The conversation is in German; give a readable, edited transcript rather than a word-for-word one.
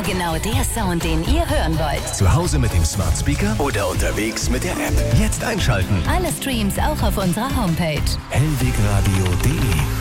immer genau der Sound, den ihr hören wollt. Zu Hause mit dem Smart Speaker oder unterwegs mit der App. Jetzt einschalten. Alle Streams auch auf unserer Homepage. hellwegradio.de